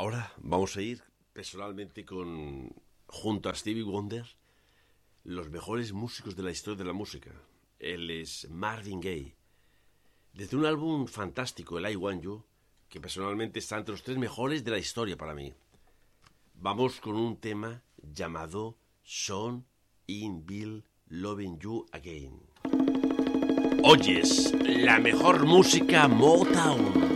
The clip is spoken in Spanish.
Ahora vamos a ir personalmente junto a Stevie Wonder, los mejores músicos de la historia de la música. Él es Marvin Gaye. Desde un álbum fantástico, el I Want You, que personalmente está entre los 3 mejores de la historia para mí. Vamos con un tema llamado Son in Bill Loving You Again. Oyes la mejor música Motown.